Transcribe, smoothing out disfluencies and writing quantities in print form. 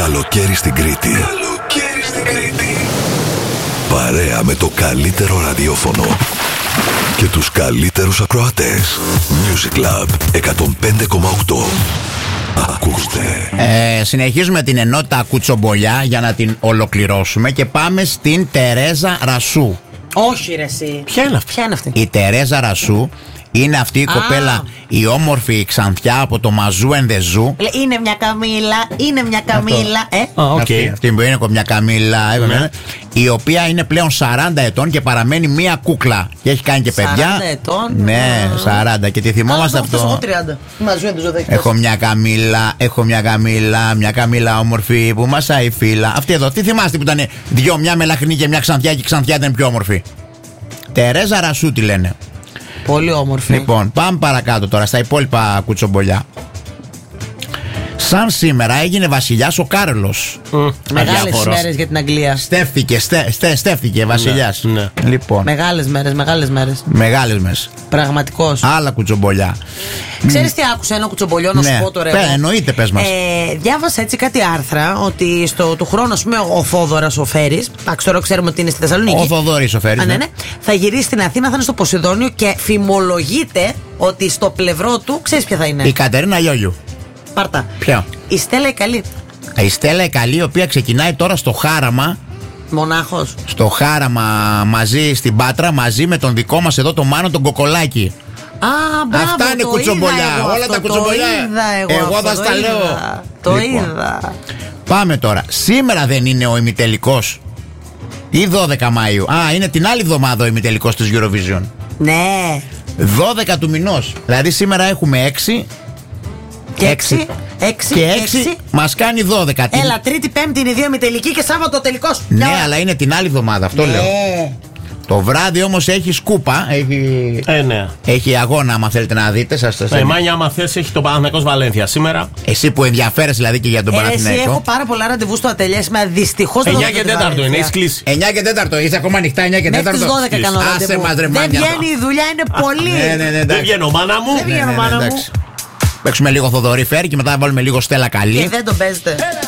Καλοκαίρι στην Κρήτη. Καλοκαίρι στην Κρήτη. Παρέα με το καλύτερο ραδιόφωνο και τους καλύτερους ακροατές. Music Club 105,8. Ακούστε. Συνεχίζουμε την ενότητα Κουτσομπολιά για να την ολοκληρώσουμε και πάμε στην Τερέζα Ρασού. Όχι ρε εσύ. Ποια είναι αυτή? Η Τερέζα Ρασού είναι αυτή η κοπέλα, η όμορφη Ξανθιά από το Μαζού Ενδεζού. Είναι μια Καμίλα, είναι μια Καμίλα. Αυτή που είναι μια Καμίλα, η οποία είναι πλέον 40 ετών και παραμένει μια κούκλα. Και έχει κάνει και παιδιά. 40 ετών. Ναι, 40. Και τη θυμόμαστε αυτό. Εγώ 30. Μαζού Ενδεζού. Έχω μια Καμίλα, μια Καμίλα όμορφη που μασάει φύλλα. Αυτή εδώ, τι θυμάστε που ήταν μια μελαχρινή και μια Ξανθιά και η Ξανθιά ήταν πιο όμορφη? Τερέζα Ρασού τη λένε. Πολύ όμορφη. Λοιπόν, πάμε παρακάτω τώρα στα υπόλοιπα κουτσομπολιά. Σαν σήμερα έγινε βασιλιάς ο Κάρλος. Μεγάλες μέρες για την Αγγλία. Στέφθηκε βασιλιάς. Ναι. Λοιπόν. Μεγάλες μέρες. Μεγάλες μέρες. Πραγματικός. Άλλα κουτσομπολιά. Ξέρεις τι άκουσα ένα κουτσομπολιό να σου πω τώρα? Εννοείται, πες μας. Διάβασα έτσι κάτι άρθρα ότι του χρόνου, ας πούμε, ο Θόδωρας ο Φέρης, τώρα ξέρουμε ότι είναι στη Θεσσαλονίκη. Ο Θοδωρής ο Φέρης. Ναι. Θα γυρίσει στην Αθήνα, θα είναι στο Ποσειδόνιο και φημολογείται ότι στο πλευρό του, ξέρεις ποια θα είναι? Η Κατερίνα Λιόλιου. Πάρτα. Ποια? Η Στέλλα η Καλή. Η Στέλλα η Καλή, η οποία ξεκινάει τώρα στο Χάραμα. Μονάχος. Στο Χάραμα μαζί στην Πάτρα, μαζί με τον δικό μας εδώ τον Μάνο τον Κοκολάκη. Μπράβο, αυτά είναι κουτσομπολιά. Όλα τα κουτσομπολιά. Εγώ θα στα λέω. Το είδα. Πάμε τώρα. Σήμερα δεν είναι ο ημιτελικός? Ή 12 Μαΐου? Είναι την άλλη εβδομάδα ο ημιτελικός της Eurovision. Ναι. 12 του μηνός. Δηλαδή σήμερα έχουμε 6. Και 6 μας κάνει 12. Έλα, Τρίτη, Πέμπτη είναι 2 ημιτελικοί και Σάββατο τελικός. Ναι, αλλά είναι την άλλη εβδομάδα, αυτό λέω. Το βράδυ όμως έχει σκούπα. Έχει αγώνα, άμα θέλετε να δείτε. Μάνια, άμα θες, έχει το Παναθηναϊκός Βαλένθια σήμερα. Εσύ που ενδιαφέρεσαι δηλαδή και για τον Παναθηναϊκό. Έχω πάρα πολλά ραντεβού στο ατελιέ σήμερα. Δυστυχώς 9 και 4 είναι, έχει κλείσει. 9 και 4, είσαι ακόμα ανοιχτά 9 και 4. Μέχρι τις 12 κάνω ραντεβού. Δεν βγαίνει η δουλειά, είναι πολύ. Δεν βγαίνω, μάνα μου. Παίξουμε λίγο Θοδωρή Φέρη και μετά βάλουμε λίγο Στέλλα Καλή. Και δεν τον παίζετε.